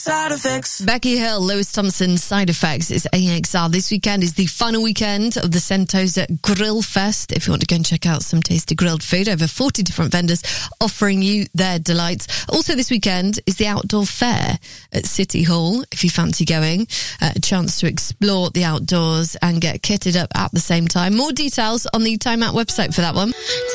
Side Effects. Becky Hill, Lewis Thompson, Side Effects. It's AXR. This weekend is the final weekend of the Sentosa Grill Fest. If you want to go and check out some tasty grilled food, over 40 different vendors offering you their delights. Also this weekend is the outdoor fair at City Hall. If you fancy going, a chance to explore the outdoors and get kitted up at the same time. More details on the Time Out website for that one.